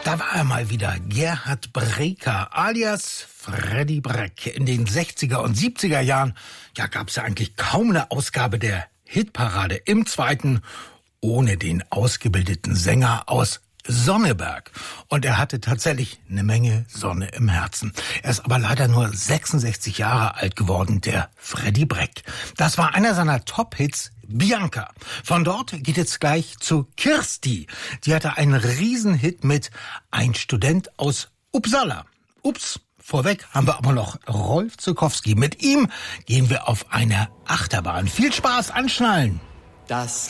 Da war er mal wieder, Gerhard Breker alias Freddy Breck. In den 60er und 70er Jahren gab es ja eigentlich kaum eine Ausgabe der Hitparade im Zweiten ohne den ausgebildeten Sänger aus Sonneberg. Und er hatte tatsächlich eine Menge Sonne im Herzen. Er ist aber leider nur 66 Jahre alt geworden, der Freddy Breck. Das war einer seiner Top-Hits, Bianca. Von dort geht es gleich zu Kirsti. Die hatte einen Riesenhit mit Ein Student aus Uppsala. Ups, vorweg haben wir aber noch Rolf Zuckowski. Mit ihm gehen wir auf eine Achterbahn. Viel Spaß, anschnallen! Das